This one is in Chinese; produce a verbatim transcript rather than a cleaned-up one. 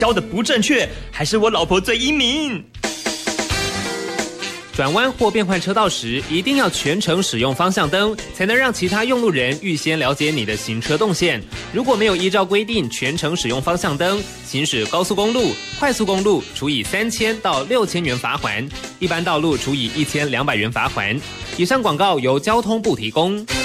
教的不正确，还是我老婆最英明？ 转弯或变换车道时，一定要全程使用方向灯，才能让其他用路人预先了解你的行车动线。如果没有依照规定全程使用方向灯，行驶高速公路、快速公路处以三千到六千元罚锾，一般道路处以一千两百元罚锾。以上广告由交通部提供。